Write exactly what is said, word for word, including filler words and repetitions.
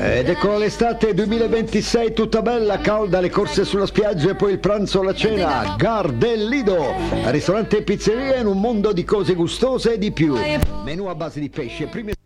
Ed ecco l'estate duemilaventisei tutta bella, calda, le corse sulla spiaggia e poi il pranzo o la cena. Gar del Lido, ristorante e pizzeria in un mondo di cose gustose e di più. Menù a base di pesce, primi